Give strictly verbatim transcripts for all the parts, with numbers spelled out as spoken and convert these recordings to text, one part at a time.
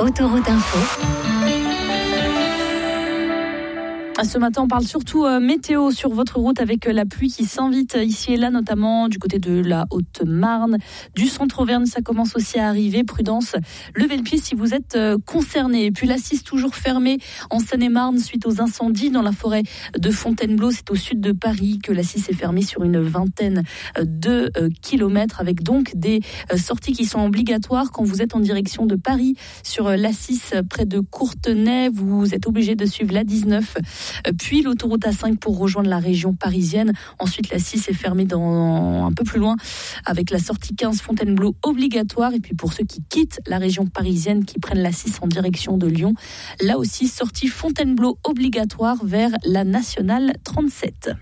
Autoroute Info. Ce matin, on parle surtout euh, météo sur votre route avec euh, la pluie qui s'invite ici et là, notamment du côté de la Haute-Marne, du centre Auvergne. Ça commence aussi à arriver. Prudence, levez le pied si vous êtes euh, concerné. Et puis la Cisse toujours fermée en Seine-et-Marne suite aux incendies dans la forêt de Fontainebleau. C'est au sud de Paris que la Cisse est fermée sur une vingtaine de euh, kilomètres, avec donc des euh, sorties qui sont obligatoires quand vous êtes en direction de Paris sur euh, la Cisse près de Courtenay. Vous êtes obligé de suivre la dix-neuf. Puis l'autoroute A cinq pour rejoindre la région parisienne. Ensuite, la Cisse est fermée dans, un peu plus loin avec la sortie quinze Fontainebleau obligatoire. Et puis pour ceux qui quittent la région parisienne, qui prennent la Cisse en direction de Lyon, là aussi, sortie Fontainebleau obligatoire vers la nationale trente-sept.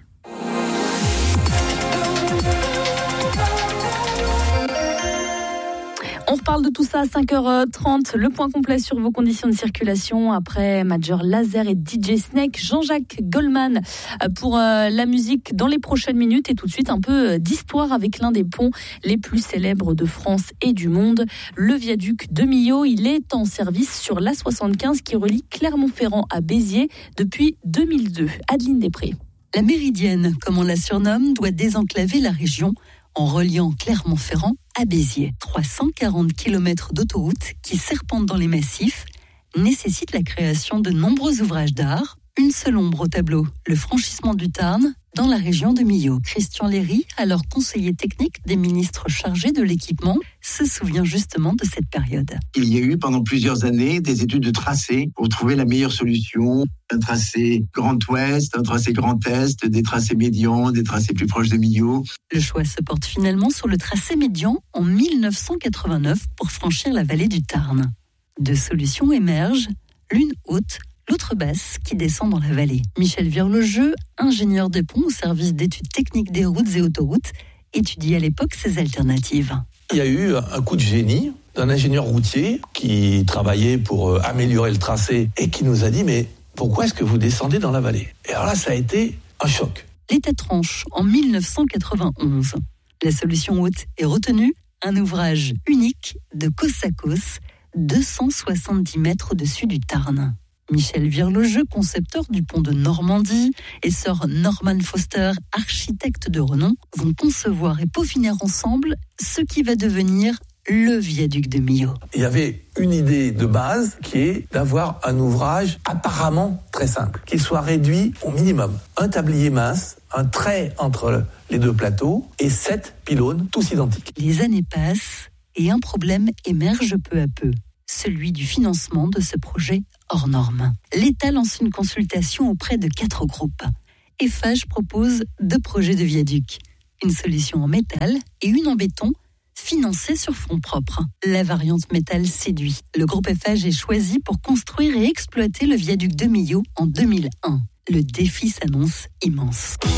On reparle de tout ça à cinq heures trente. Le point complet sur vos conditions de circulation après Major Lazer et D J Snake. Jean-Jacques Goldman pour la musique dans les prochaines minutes. Et tout de suite, un peu d'histoire avec l'un des ponts les plus célèbres de France et du monde. Le viaduc de Millau, il est en service sur l'A soixante-quinze qui relie Clermont-Ferrand à Béziers depuis deux mille deux. Adeline Després. La Méridienne, comme on la surnomme, doit désenclaver la région en reliant Clermont-Ferrand à Béziers. trois cent quarante kilomètres d'autoroute qui serpentent dans les massifs nécessitent la création de nombreux ouvrages d'art. Une seule ombre au tableau, le franchissement du Tarn dans la région de Millau. Christian Léry, alors conseiller technique des ministres chargés de l'équipement, se souvient justement de cette période. Il y a eu pendant plusieurs années des études de tracé pour trouver la meilleure solution. Un tracé Grand Ouest, un tracé Grand Est, des tracés médians, des tracés plus proches de Millau. Le choix se porte finalement sur le tracé médian en mille neuf cent quatre-vingt-neuf pour franchir la vallée du Tarn. Deux solutions émergent, l'une haute, l'autre basse qui descend dans la vallée. Michel Virlogeux, ingénieur des ponts au service d'études techniques des routes et autoroutes, étudie à l'époque ces alternatives. Il y a eu un coup de génie d'un ingénieur routier qui travaillait pour améliorer le tracé et qui nous a dit « mais pourquoi est-ce que vous descendez dans la vallée ?» Et alors là, ça a été un choc. L'État tranche en mille neuf cent quatre-vingt-onze. La solution haute est retenue, un ouvrage unique de côte à côte, deux cent soixante-dix mètres au-dessus du Tarn. Michel Virlogeux, concepteur du pont de Normandie, et sœur Norman Foster, architecte de renom, vont concevoir et peaufiner ensemble ce qui va devenir le viaduc de Millau. Il y avait une idée de base qui est d'avoir un ouvrage apparemment très simple, qui soit réduit au minimum. Un tablier mince, un trait entre les deux plateaux et sept pylônes, tous identiques. Les années passent et un problème émerge peu à peu. Celui du financement de ce projet hors norme. L'État lance une consultation auprès de quatre groupes. Eiffage propose deux projets de viaduc, une solution en métal et une en béton, financée sur fonds propres. La variante métal séduit. Le groupe Eiffage est choisi pour construire et exploiter le viaduc de Millau en deux mille un. Le défi s'annonce immense.